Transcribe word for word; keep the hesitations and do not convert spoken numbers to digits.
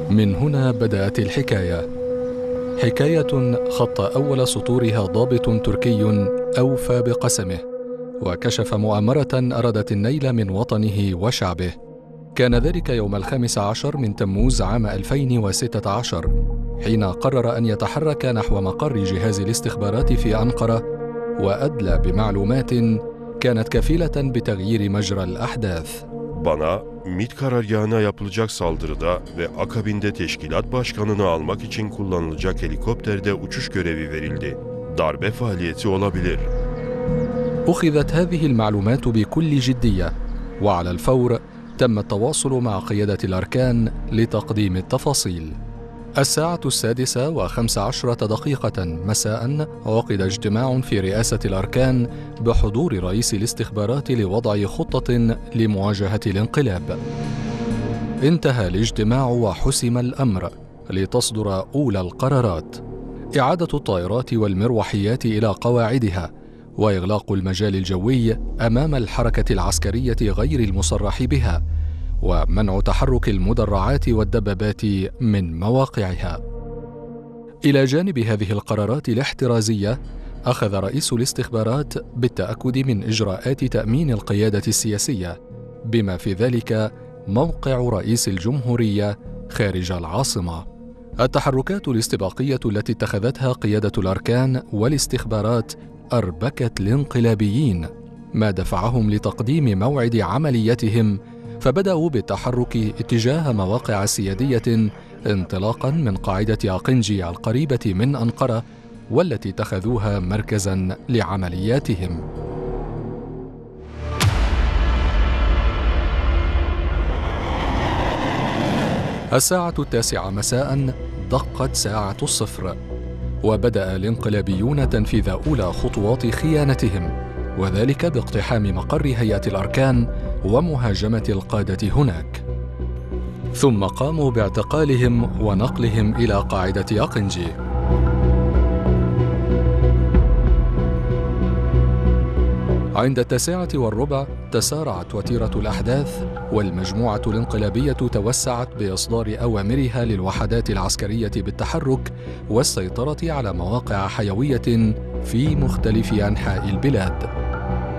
من هنا بدأت الحكاية، حكاية خط أول سطورها ضابط تركي أوفى بقسمه، وكشف مؤامرة أرادت النيل من وطنه وشعبه. كان ذلك يوم الخامس عشر من تموز عام ألفين وستة عشر، حين قرر أن يتحرك نحو مقر جهاز الاستخبارات في أنقرة، وأدلى بمعلومات كانت كفيلة بتغيير مجرى الأحداث. Bana MİT karargahına yapılacak saldırıda ve akabinde teşkilat başkanını almak için kullanılacak helikopterde uçuş görevi verildi. Darbe faaliyeti olabilir. أخذت هذه المعلومات بكل جدية، وعلى الفور تم التواصل مع قيادة الأركان لتقديم التفاصيل. الساعة السادسة وخمس عشرة دقيقة مساء عقد اجتماع في رئاسة الأركان بحضور رئيس الاستخبارات لوضع خطة لمواجهة الانقلاب. انتهى الاجتماع وحسم الأمر لتصدر أولى القرارات: إعادة الطائرات والمروحيات إلى قواعدها، وإغلاق المجال الجوي أمام الحركة العسكرية غير المصرح بها، ومنع تحرك المدرعات والدبابات من مواقعها. إلى جانب هذه القرارات الاحترازية، أخذ رئيس الاستخبارات بالتأكد من إجراءات تأمين القيادة السياسية، بما في ذلك موقع رئيس الجمهورية خارج العاصمة. التحركات الاستباقية التي اتخذتها قيادة الأركان والاستخبارات أربكت الانقلابيين، ما دفعهم لتقديم موعد عمليتهم، فبدأوا بالتحرك اتجاه مواقع سيادية انطلاقا من قاعدة أقنجي القريبة من أنقرة، والتي اتخذوها مركزا لعملياتهم. الساعة التاسعة مساء دقت ساعة الصفر، وبدأ الانقلابيون تنفيذ أولى خطوات خيانتهم، وذلك باقتحام مقر هيئة الأركان ومهاجمة القادة هناك. ثم قاموا باعتقالهم ونقلهم إلى قاعدة أقنجي. عند التاسعة والربع تسارعت وتيرة الأحداث، والمجموعة الانقلابية توسعت بإصدار أوامرها للوحدات العسكرية بالتحرك والسيطرة على مواقع حيوية في مختلف أنحاء البلاد.